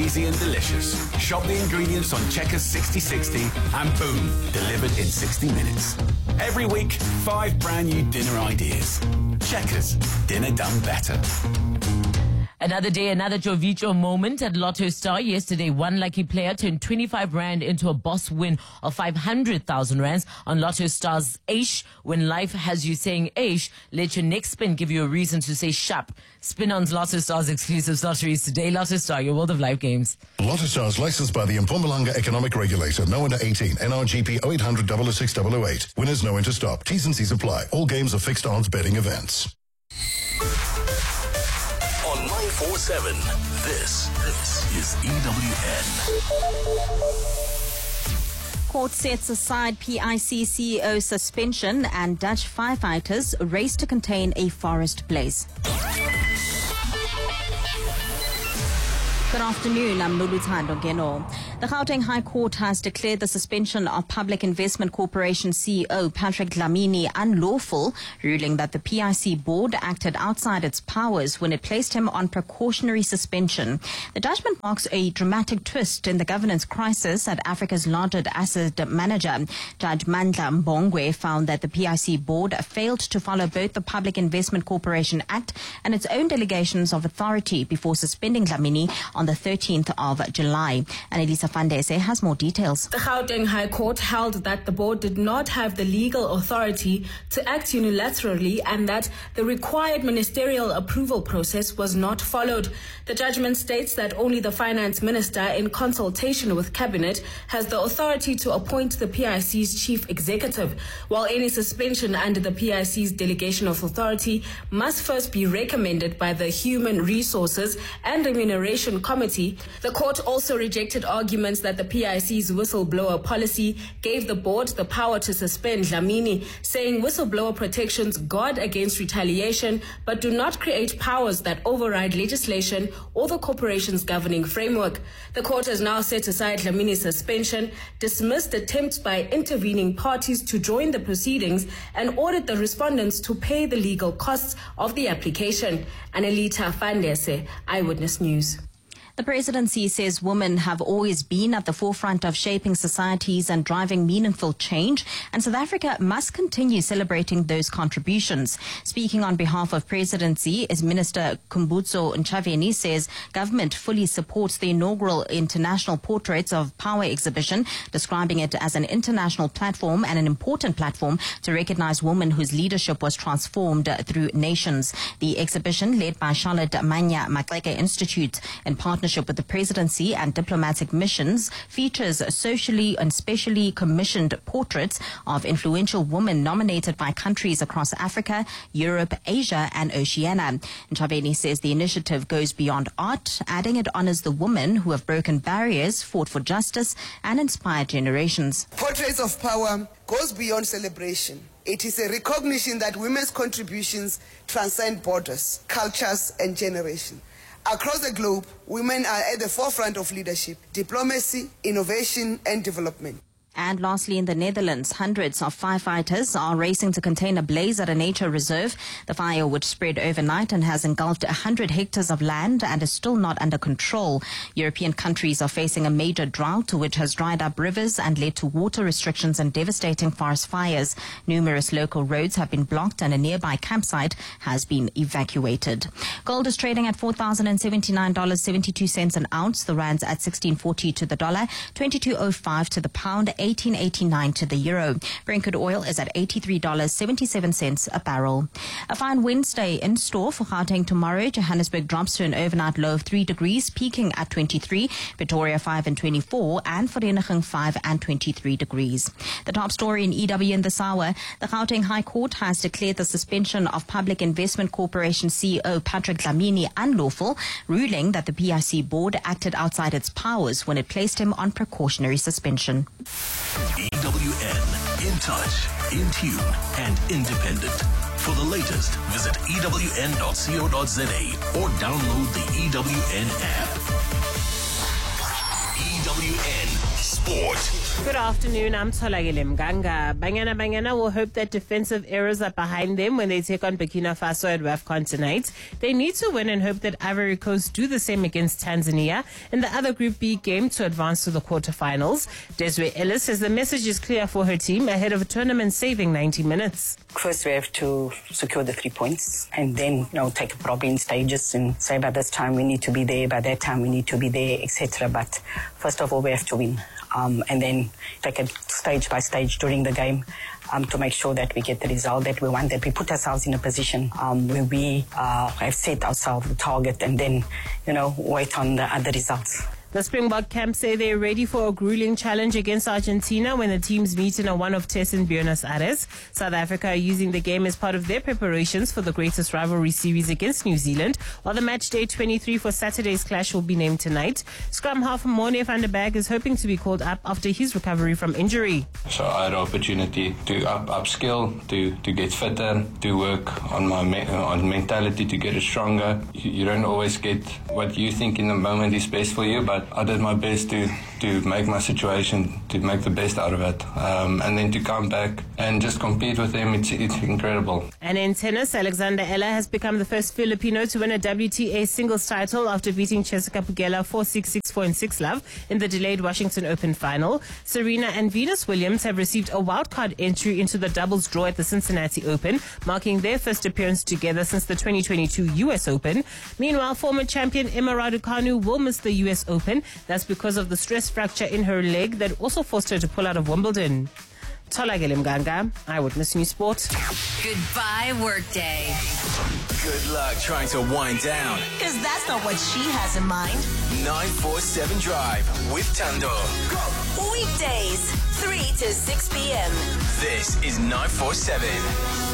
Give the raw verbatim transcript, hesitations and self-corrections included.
easy and delicious. Shop the ingredients on Checkers sixty sixty and boom, delivered in sixty minutes. Every week, five brand new dinner ideas. Checkers, dinner done better. Another day, another Jovicho moment at Lotto Star. Yesterday, one lucky player turned twenty-five rand into a boss win of five hundred thousand rands on Lotto Star's Aish. When life has you saying Aish, let your next spin give you a reason to say Shap. Spin on's Lotto Star's exclusive lotteries today. Lotto Star, your world of life games. Lotto Star's licensed by the Mpumalanga Economic Regulator. No under eighteen. N R G P oh eight hundred, double oh six, double oh eight. Winners know when to stop. T's and C's apply. All games are fixed odds betting events. nine four seven. This, this is E W N. Court sets aside P I C C E O suspension and Dutch firefighters race to contain a forest blaze. Good afternoon, I'm Luluthando Ngeno. The Gauteng High Court has declared the suspension of Public Investment Corporation C E O Patrick Dlamini unlawful, ruling that the P I C board acted outside its powers when it placed him on precautionary suspension. The judgment marks a dramatic twist in the governance crisis at Africa's largest asset manager. Judge Mandla Mbongwe found that the P I C board failed to follow both the Public Investment Corporation Act and its own delegations of authority before suspending Dlamini on the thirteenth of July. Annalisa Fandese has more details. The Gauteng High Court held that the board did not have the legal authority to act unilaterally and that the required ministerial approval process was not followed. The judgment states that only the finance minister, in consultation with cabinet, has the authority to appoint the P I C's chief executive, while any suspension under the P I C's delegation of authority must first be recommended by the Human Resources and Remuneration Committee. The court also rejected arguments that the P I C's whistleblower policy gave the board the power to suspend Dlamini, saying whistleblower protections guard against retaliation but do not create powers that override legislation or the corporation's governing framework. The court has now set aside Dlamini's suspension, dismissed attempts by intervening parties to join the proceedings, and ordered the respondents to pay the legal costs of the application. Annalita Fandese, Eyewitness News. The presidency says women have always been at the forefront of shaping societies and driving meaningful change, and South Africa must continue celebrating those contributions. Speaking on behalf of presidency, is Minister Khumbudzo Ntshavheni says government fully supports the inaugural International Portraits of Power exhibition, describing it as an international platform and an important platform to recognize women whose leadership was transformed through nations. The exhibition, led by Charlotte Manya Maxeke Institute in partnership with the presidency and diplomatic missions, features socially and specially commissioned portraits of influential women nominated by countries across Africa, Europe, Asia and Oceania. Ntshavheni says the initiative goes beyond art, adding it honors the women who have broken barriers, fought for justice and inspired generations. Portraits of Power goes beyond celebration. It is a recognition that women's contributions transcend borders, cultures and generations. Across the globe, women are at the forefront of leadership, diplomacy, innovation and development. And lastly, in the Netherlands, hundreds of firefighters are racing to contain a blaze at a nature reserve. The fire, which spread overnight and has engulfed one hundred hectares of land and is still not under control. European countries are facing a major drought, which has dried up rivers and led to water restrictions and devastating forest fires. Numerous local roads have been blocked and a nearby campsite has been evacuated. Gold is trading at four thousand seventy-nine dollars and seventy-two cents an ounce. The rand's at sixteen forty to the dollar, twenty-two oh five to the pound, eighteen eighty-nine to the euro. Brent crude oil is at eighty-three dollars and seventy-seven cents a barrel. A fine Wednesday in store for Gauteng tomorrow. Johannesburg drops to an overnight low of three degrees, peaking at twenty-three. Pretoria five and twenty-four, and Vereeniging five and twenty-three degrees. The top story in E W in this hour: the Gauteng High Court has declared the suspension of Public Investment Corporation C E O Patrick Dlamini unlawful, ruling that the P I C board acted outside its powers when it placed him on precautionary suspension. E W N, in touch, in tune, and independent. For the latest, visit E W N dot co dot za or download the E W N app. E W N Sport. Good afternoon, I'm Tolagile Mganga. Banyana Banyana will hope that defensive errors are behind them when they take on Burkina Faso at WAFCON tonight. They need to win and hope that Ivory Coast do the same against Tanzania in the other Group B game to advance to the quarterfinals. Desiree Ellis says the message is clear for her team ahead of a tournament saving ninety minutes. First, we have to secure the three points and then, you know, take it probably in stages and say by this time we need to be there, by that time we need to be there, et cetera. But first of all, we have to win. Um, and then take it stage by stage during the game um, to make sure that we get the result that we want, that we put ourselves in a position um, where we uh, have set ourselves a target and then, you know, wait on the other results. The Springbok camp say they're ready for a grueling challenge against Argentina when the teams meet in a one-off test in Buenos Aires. South Africa are using the game as part of their preparations for the greatest rivalry series against New Zealand, while the match day twenty-three for Saturday's clash will be named tonight. Scrum half Morne van der Berg is hoping to be called up after his recovery from injury. So I had an opportunity to up upskill, to, to get fitter, to work on my me- on mentality to get it stronger. You, you don't always get what you think in the moment is best for you, but I did my best to, to make my situation, to make the best out of it. Um, and then to come back and just compete with them, it's, it's incredible. And in tennis, Alexander Ella has become the first Filipino to win a W T A singles title after beating Jessica Pugela four six, six four and six love in the delayed Washington Open final. Serena and Venus Williams have received a wildcard entry into the doubles draw at the Cincinnati Open, marking their first appearance together since the twenty twenty-two U S Open. Meanwhile, former champion Emma Raducanu will miss the U S Open. That's because of the stress fracture in her leg that also forced her to pull out of Wimbledon. Tolagile Mganga, Eyewitness News Sport. Goodbye, workday. Good luck trying to wind down. Because that's not what she has in mind. nine four seven Drive with Tando. Weekdays, three to six p.m. This is nine four seven.